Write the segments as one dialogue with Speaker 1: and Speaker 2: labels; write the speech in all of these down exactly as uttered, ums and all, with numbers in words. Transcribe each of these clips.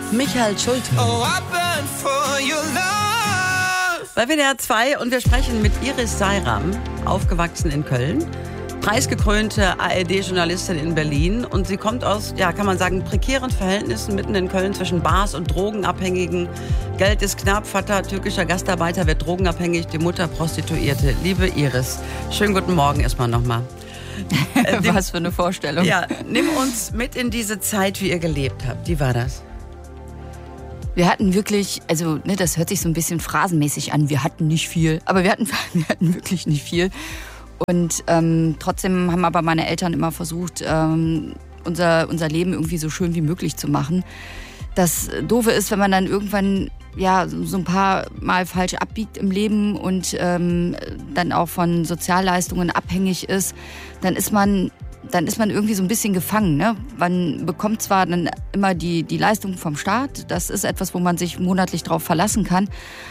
Speaker 1: Michael Schulte.
Speaker 2: Oh, I burn for your love.
Speaker 1: Bei W D R zwei und wir sprechen mit Iris Seiram, aufgewachsen in Köln, preisgekrönte A R D-Journalistin in Berlin, und sie kommt aus, ja, kann man sagen, prekären Verhältnissen mitten in Köln zwischen Bars und Drogenabhängigen. Geld ist knapp, Vater türkischer Gastarbeiter wird drogenabhängig, die Mutter Prostituierte. Liebe Iris, schönen guten Morgen erstmal nochmal.
Speaker 3: Was für eine Vorstellung.
Speaker 1: Ja, nimm uns mit in diese Zeit, wie ihr gelebt habt. Wie war das?
Speaker 3: Wir hatten wirklich, also ne, das hört sich so ein bisschen phrasenmäßig an, wir hatten nicht viel, aber wir hatten, wir hatten wirklich nicht viel. Und ähm, trotzdem haben aber meine Eltern immer versucht, ähm, unser, unser Leben irgendwie so schön wie möglich zu machen. Das Doofe ist, wenn man dann irgendwann ja so ein paar Mal falsch abbiegt im Leben und ähm, dann auch von Sozialleistungen abhängig ist, dann ist man dann ist man irgendwie so ein bisschen gefangen. Ne? Man bekommt zwar dann immer die, die Leistung vom Staat, das ist etwas, wo man sich monatlich drauf verlassen kann,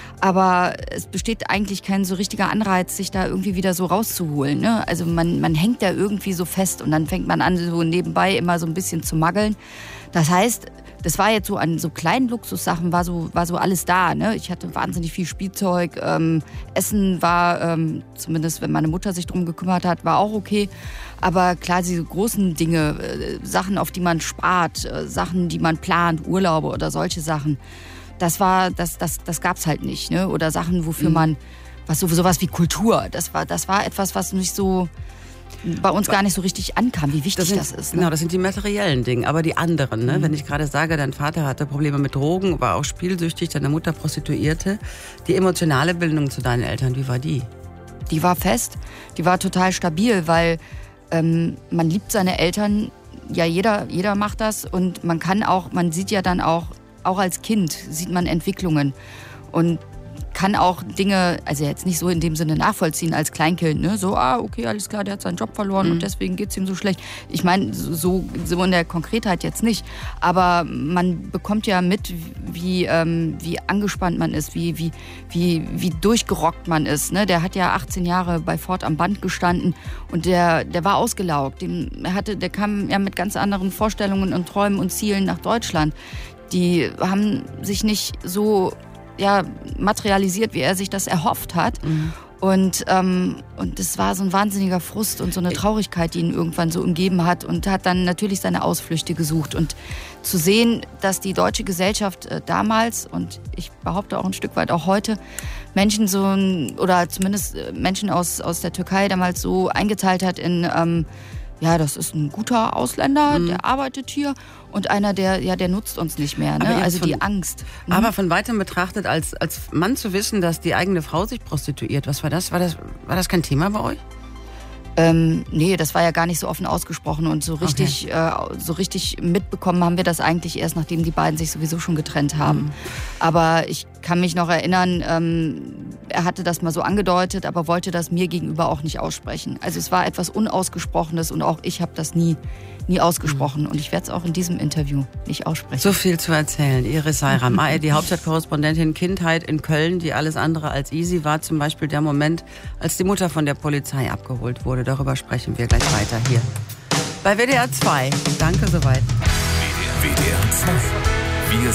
Speaker 3: aber es besteht eigentlich kein so richtiger Anreiz, sich da irgendwie wieder so rauszuholen. Ne? Also man, man hängt da irgendwie so fest und dann fängt man an, so nebenbei immer so ein bisschen zu maggeln. Das heißt, das war jetzt so an so kleinen Luxussachen, war so, war so alles da. Ne? Ich hatte wahnsinnig viel Spielzeug. Ähm, Essen war, ähm, zumindest wenn meine Mutter sich drum gekümmert hat, war auch okay. Aber klar, diese großen Dinge, äh, Sachen, auf die man spart, äh, Sachen, die man plant, Urlaube oder solche Sachen, das war, das, das, das gab's halt nicht. Ne? Oder Sachen, wofür mhm. man, was so, sowas wie Kultur, das war, das war etwas, was nicht so bei uns gar nicht so richtig ankam, wie wichtig das, sind, das ist. Ne?
Speaker 1: Genau, das sind die materiellen Dinge, aber die anderen. Ne? Mhm. Wenn ich gerade sage, dein Vater hatte Probleme mit Drogen, war auch spielsüchtig, deine Mutter Prostituierte. Die emotionale Bindung zu deinen Eltern, wie war die?
Speaker 3: Die war fest, die war total stabil, weil ähm, man liebt seine Eltern, ja jeder, jeder macht das, und man kann auch, man sieht ja dann auch, auch als Kind sieht man Entwicklungen und kann auch Dinge, also jetzt nicht so in dem Sinne nachvollziehen als Kleinkind, ne? So, ah, okay, alles klar, der hat seinen Job verloren mhm. und deswegen geht's ihm so schlecht. Ich meine, so, so in der Konkretheit jetzt nicht, aber man bekommt ja mit, wie, ähm, wie angespannt man ist, wie, wie, wie, wie durchgerockt man ist, ne? Der hat ja achtzehn Jahre bei Ford am Band gestanden und der, der war ausgelaugt. Dem, er hatte, der kam ja mit ganz anderen Vorstellungen und Träumen und Zielen nach Deutschland. Die haben sich nicht so ja, materialisiert, wie er sich das erhofft hat. Mhm. Und, ähm, und das war so ein wahnsinniger Frust und so eine Traurigkeit, die ihn irgendwann so umgeben hat, und hat dann natürlich seine Ausflüchte gesucht. Und zu sehen, dass die deutsche Gesellschaft äh, damals, und ich behaupte auch ein Stück weit auch heute, Menschen so, oder zumindest Menschen aus, aus der Türkei damals so eingeteilt hat in, ähm, ja, das ist ein guter Ausländer, mhm. der arbeitet hier, und einer, der, ja, der nutzt uns nicht mehr, ne? Also von, die Angst. Mhm.
Speaker 1: Aber von weitem betrachtet, als, als Mann zu wissen, dass die eigene Frau sich prostituiert, was war das? War das, war das kein Thema bei euch?
Speaker 3: Ähm, nee, das war ja gar nicht so offen ausgesprochen, und so richtig, okay. äh, so richtig mitbekommen haben wir das eigentlich erst, nachdem die beiden sich sowieso schon getrennt haben. Mhm. Aber ich kann mich noch erinnern, ähm, er hatte das mal so angedeutet, aber wollte das mir gegenüber auch nicht aussprechen. Also es war etwas Unausgesprochenes, und auch ich habe das nie, nie ausgesprochen. Mhm. Und ich werde es auch in diesem Interview nicht aussprechen.
Speaker 1: So viel zu erzählen. Iris Seiram, A R D Hauptstadtkorrespondentin, Kindheit in Köln, die alles andere als easy war. Zum Beispiel der Moment, als die Mutter von der Polizei abgeholt wurde. Darüber sprechen wir gleich weiter hier bei W D R zwei. Danke soweit.
Speaker 4: W D R zwei. Wir